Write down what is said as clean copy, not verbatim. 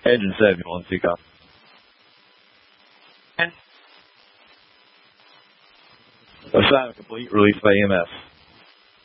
Engine 71, CCOP. Assignment complete. Released by EMS.